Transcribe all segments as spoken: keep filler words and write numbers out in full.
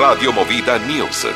Radio Movida News.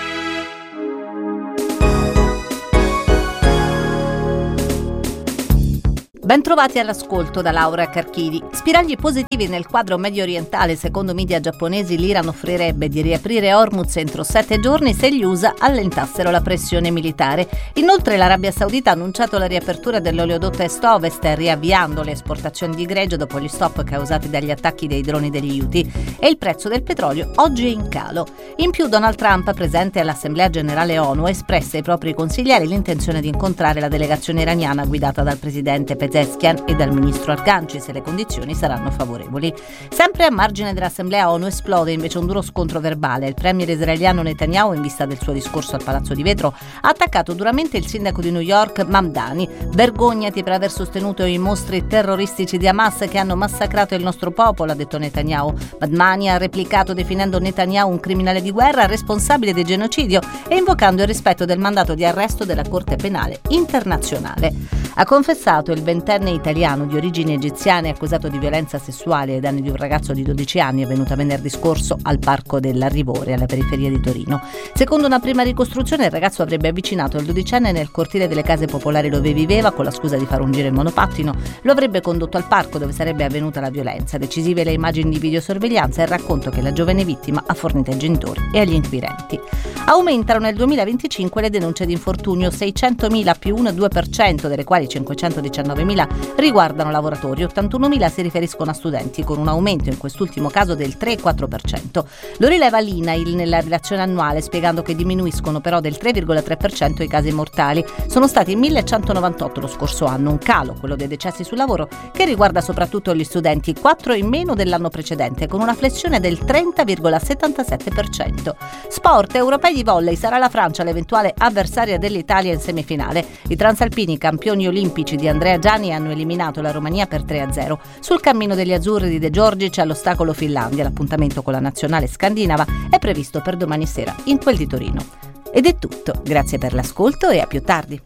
Bentrovati all'ascolto da Laura Carchidi. Spiragli positivi nel quadro medio orientale. Secondo media giapponesi, l'Iran offrirebbe di riaprire Hormuz entro sette giorni se gli U S A allentassero la pressione militare. Inoltre l'Arabia Saudita ha annunciato la riapertura dell'oleodotto est-ovest, riavviando le esportazioni di greggio dopo gli stop causati dagli attacchi dei droni degli Houthi, e il prezzo del petrolio oggi è in calo. In più, Donald Trump, presente all'Assemblea Generale ONU, ha espresso ai propri consiglieri l'intenzione di incontrare la delegazione iraniana guidata dal presidente Pezeshkian e dal ministro Arganci, se le condizioni saranno favorevoli. Sempre a margine dell'Assemblea ONU esplode invece un duro scontro verbale. Il premier israeliano Netanyahu, in vista del suo discorso al Palazzo di Vetro, ha attaccato duramente il sindaco di New York, Mamdani. Vergognati per aver sostenuto i mostri terroristici di Hamas che hanno massacrato il nostro popolo, ha detto Netanyahu. Mamdani ha replicato definendo Netanyahu un criminale di guerra responsabile di genocidio e invocando il rispetto del mandato di arresto della Corte Penale Internazionale. Ha confessato il ventenne italiano di origini egiziane accusato di violenza sessuale ai danni di un ragazzo di dodici anni avvenuta venerdì scorso al Parco dell'Arrivore, alla periferia di Torino. Secondo una prima ricostruzione, il ragazzo avrebbe avvicinato il dodicenne nel cortile delle case popolari dove viveva con la scusa di fare un giro in monopattino. Lo avrebbe condotto al parco dove sarebbe avvenuta la violenza. Decisive le immagini di videosorveglianza e il racconto che la giovane vittima ha fornito ai genitori e agli inquirenti. Aumentano nel duemilaventicinque le denunce di infortunio, seicentomila più un due per cento, delle quali cinquecentodiciannovemila riguardano lavoratori, ottantunomila si riferiscono a studenti, con un aumento in quest'ultimo caso del tre virgola quattro per cento. Lo rileva l'INAIL nella relazione annuale, spiegando che diminuiscono però del tre virgola tre per cento i casi mortali. Sono stati millecentonovantotto lo scorso anno, un calo, quello dei decessi sul lavoro, che riguarda soprattutto gli studenti, quattro in meno dell'anno precedente, con una flessione del trenta virgola settantasette per cento. Sport, europei di volley, sarà la Francia l'eventuale avversaria dell'Italia in semifinale. I transalpini, campioni olimpici di Andrea Gianni, hanno eliminato la Romania per tre a zero. Sul cammino degli azzurri di De Giorgi c'è l'ostacolo Finlandia. L'appuntamento con la nazionale scandinava è previsto per domani sera in quel di Torino. Ed è tutto. Grazie per l'ascolto e a più tardi.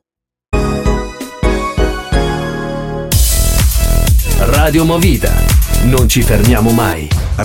Radio Movida. Non ci fermiamo mai.